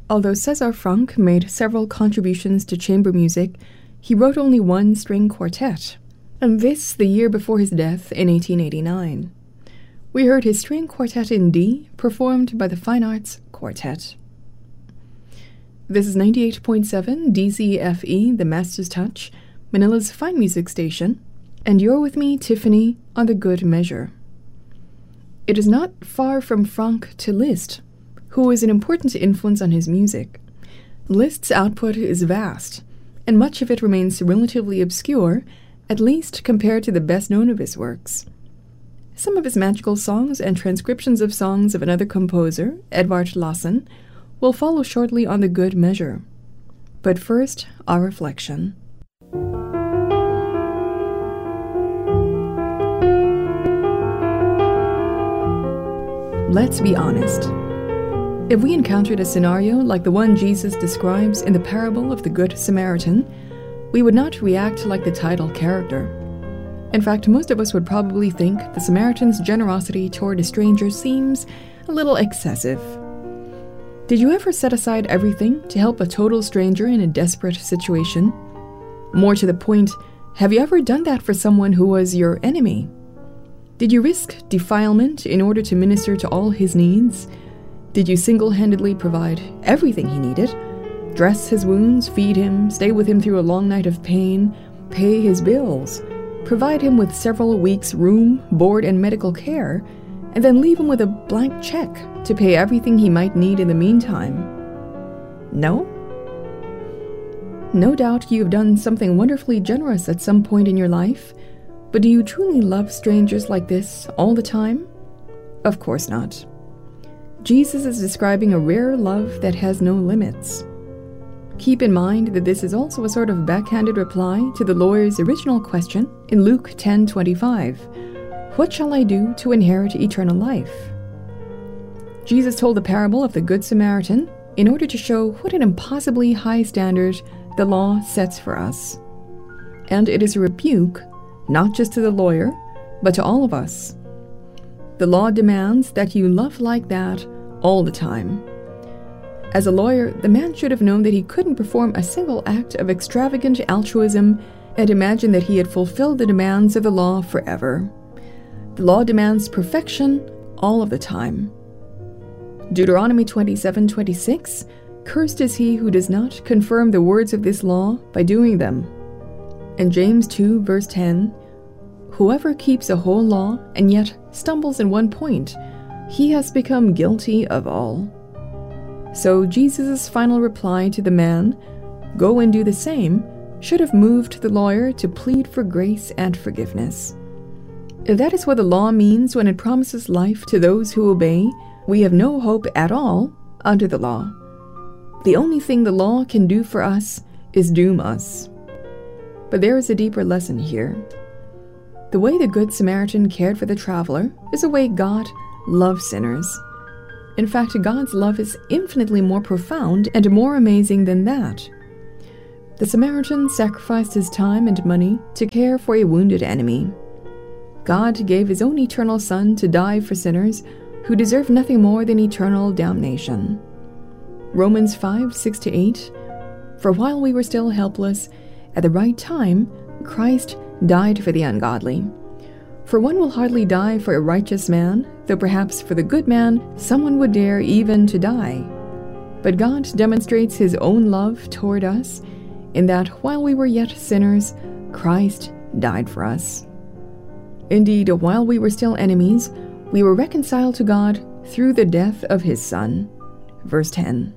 Although César Franck made several contributions to chamber music, he wrote only one string quartet, and this the year before his death in 1889. We heard his string quartet in D, performed by the Fine Arts Quartet. This is 98.7 DZFE, the Master's Touch, Manila's fine music station, and you're with me, Tiffany, on The Good Measure. It is not far from Franck to Liszt, who is an important influence on his music. Liszt's output is vast, and much of it remains relatively obscure, at least compared to the best known of his works. Some of his magical songs and transcriptions of songs of another composer, Edvard Lassen, will follow shortly on The Good Measure. But first, our reflection. Let's be honest. If we encountered a scenario like the one Jesus describes in the parable of the Good Samaritan, we would not react like the title character. In fact, most of us would probably think the Samaritan's generosity toward a stranger seems a little excessive. Did you ever set aside everything to help a total stranger in a desperate situation? More to the point, have you ever done that for someone who was your enemy? Did you risk defilement in order to minister to all his needs? Did you single-handedly provide everything he needed? Dress his wounds, feed him, stay with him through a long night of pain, pay his bills, provide him with several weeks' room, board, and medical care, and then leave him with a blank check to pay everything he might need in the meantime? No? No doubt you've done something wonderfully generous at some point in your life, but do you truly love strangers like this all the time? Of course not. Jesus is describing a rare love that has no limits. Keep in mind that this is also a sort of backhanded reply to the lawyer's original question in Luke 10:25. What shall I do to inherit eternal life? Jesus told the parable of the Good Samaritan in order to show what an impossibly high standard the law sets for us. And it is a rebuke not just to the lawyer, but to all of us. The law demands that you love like that all the time. As a lawyer, the man should have known that he couldn't perform a single act of extravagant altruism and imagine that he had fulfilled the demands of the law forever. The law demands perfection all of the time. Deuteronomy 27:26, cursed is he who does not confirm the words of this law by doing them. And James 2 verse 10, whoever keeps a whole law and yet stumbles in one point, he has become guilty of all. So Jesus' final reply to the man, go and do the same, should have moved the lawyer to plead for grace and forgiveness. If that is what the law means when it promises life to those who obey, we have no hope at all under the law. The only thing the law can do for us is doom us. But there is a deeper lesson here. The way the Good Samaritan cared for the traveler is a way God loves sinners. In fact, God's love is infinitely more profound and more amazing than that. The Samaritan sacrificed his time and money to care for a wounded enemy. God gave his own eternal Son to die for sinners who deserve nothing more than eternal damnation. Romans 5:6-8, for while we were still helpless, at the right time, Christ died for the ungodly. For one will hardly die for a righteous man, though perhaps for the good man someone would dare even to die. But God demonstrates his own love toward us in that while we were yet sinners, Christ died for us. Indeed, while we were still enemies, we were reconciled to God through the death of his Son. Verse 10.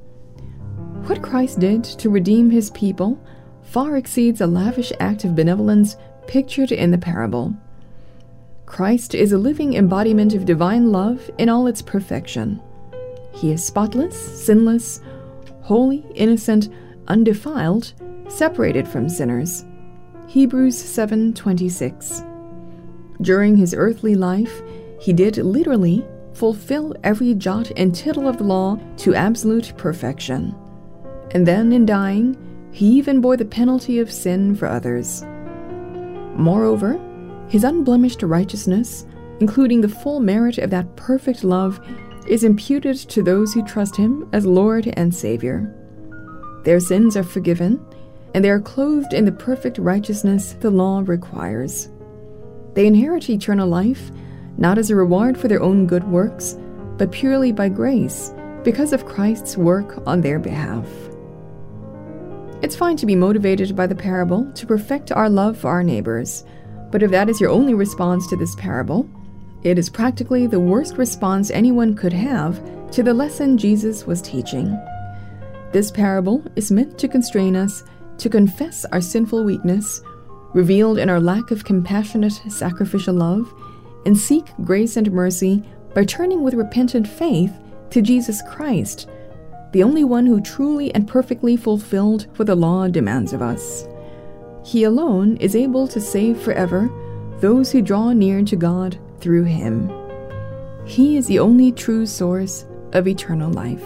What Christ did to redeem his people far exceeds a lavish act of benevolence pictured in the parable. Christ is a living embodiment of divine love in all its perfection. He is spotless, sinless, holy, innocent, undefiled, separated from sinners. Hebrews 7:26. During his earthly life, he did literally fulfill every jot and tittle of the law to absolute perfection. And then, in dying, he even bore the penalty of sin for others. Moreover, his unblemished righteousness, including the full merit of that perfect love, is imputed to those who trust him as Lord and Savior. Their sins are forgiven, and they are clothed in the perfect righteousness the law requires. They inherit eternal life, not as a reward for their own good works, but purely by grace, because of Christ's work on their behalf. It's fine to be motivated by the parable to perfect our love for our neighbors, but if that is your only response to this parable, it is practically the worst response anyone could have to the lesson Jesus was teaching. This parable is meant to constrain us to confess our sinful weakness, revealed in our lack of compassionate, sacrificial love, and seek grace and mercy by turning with repentant faith to Jesus Christ, the only one who truly and perfectly fulfilled what the law demands of us. He alone is able to save forever those who draw near to God through him. He is the only true source of eternal life.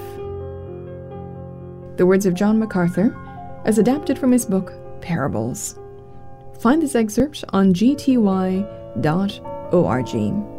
The words of John MacArthur, as adapted from his book, Parables. Find this excerpt on gty.org.